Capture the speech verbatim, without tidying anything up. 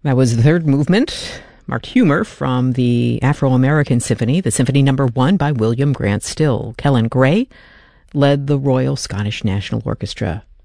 That was the third movement, marked Humor, from the Afro-American Symphony, the Symphony Number One by William Grant Still. Kellen Gray led the Royal Scottish National Orchestra.